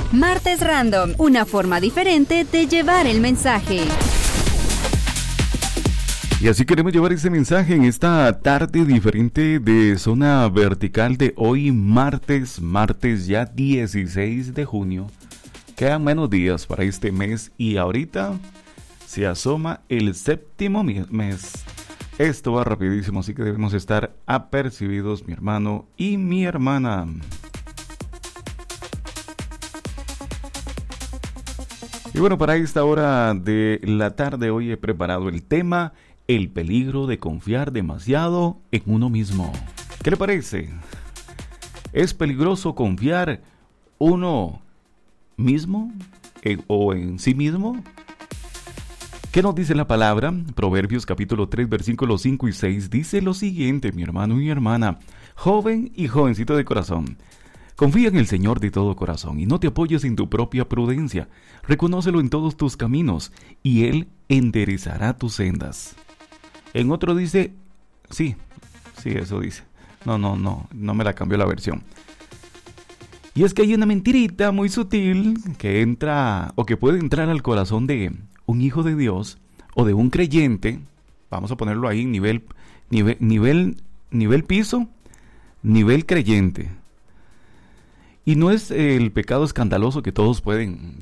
Martes Random, una forma diferente de llevar el mensaje. Y así queremos llevar ese mensaje en esta tarde diferente de Zona Vertical de hoy, martes ya 16 de junio. Quedan menos días para este mes y ahorita se asoma el séptimo mes. Esto va rapidísimo, así que debemos estar apercibidos, mi hermano y mi hermana. Y bueno, para esta hora de la tarde hoy he preparado el tema: el peligro de confiar demasiado en uno mismo. ¿Qué le parece? ¿Es peligroso confiar uno mismo o en sí mismo? ¿Qué nos dice la palabra? Proverbios capítulo 3 versículos 5 y 6 dice lo siguiente, mi hermano y mi hermana: joven y jovencito de corazón, confía en el Señor de todo corazón y no te apoyes en tu propia prudencia. Reconócelo en todos tus caminos y Él enderezará tus sendas. En otro dice, sí, eso dice. No me la cambió la versión. Y es que hay una mentirita muy sutil que entra o que puede entrar al corazón de un hijo de Dios o de un creyente. Vamos a ponerlo ahí, nivel piso, nivel creyente. Y no es el pecado escandaloso que todos pueden